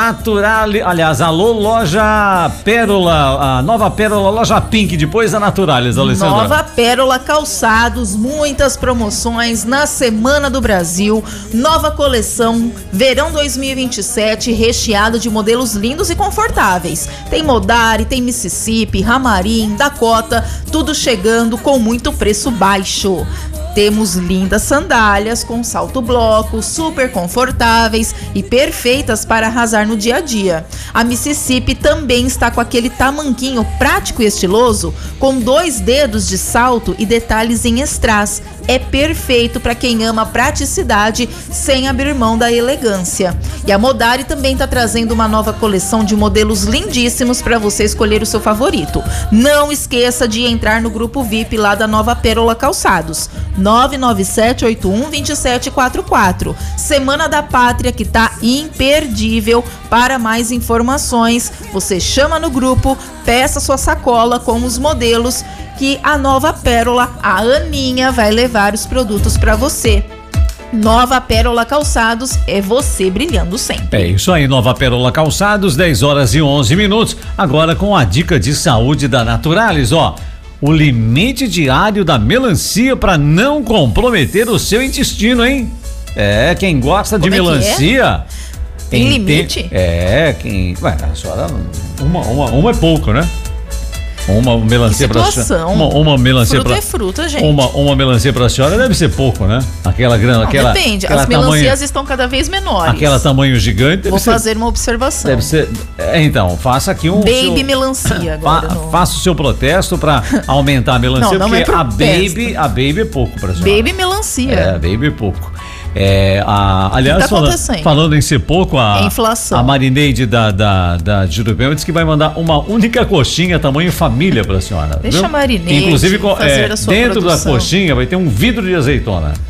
Naturalis, aliás, alô, loja Pérola, a nova Pérola, loja Pink, depois da Naturalis, Alessandra. Nova Pérola Calçados, muitas promoções na Semana do Brasil, nova coleção, verão 2027, recheado de modelos lindos e confortáveis. Tem Modari, tem Mississippi, Ramarim, Dakota, tudo chegando com muito preço baixo. Temos lindas sandálias com salto bloco, super confortáveis e perfeitas para arrasar no dia a dia. A Mississippi também está com aquele tamanquinho prático e estiloso, com 2 dedos de salto e detalhes em strass. É perfeito para quem ama praticidade sem abrir mão da elegância. E a Modari também está trazendo uma nova coleção de modelos lindíssimos para você escolher o seu favorito. Não esqueça de entrar no grupo VIP lá da Nova Pérola Calçados. 997812744. Semana da Pátria que tá imperdível. Para mais informações, você chama no grupo, peça sua sacola com os modelos que a Nova Pérola, a Aninha, vai levar os produtos para você. Nova Pérola Calçados, é você brilhando sempre. É isso aí, Nova Pérola Calçados, 10h11. Agora com a dica de saúde da Naturalis, ó. O limite diário da melancia para não comprometer o seu intestino, hein? É, quem gosta de melancia... Tem limite? Ué, a senhora, uma é pouco, né? Uma melancia pra senhora. Uma melancia fruta pra, é fruta, gente. Uma melancia pra senhora deve ser pouco, né? Aquela grande, aquela. Depende, aquela as melancias tamanho, estão cada vez menores. Aquela tamanho gigante. Vou fazer uma observação. Deve ser. Então, faça aqui um. Baby melancia agora. Faça o seu protesto pra aumentar a melancia, não porque é a baby é pouco pra senhora. Baby melancia. É, baby é pouco. Aliás, falando em ser pouco, a inflação. A Marineide da Jurupema disse que vai mandar uma única coxinha tamanho família pra senhora. Deixa viu? a Marineide Inclusive, fazer a sua dentro produção. da coxinha vai ter um vidro de azeitona.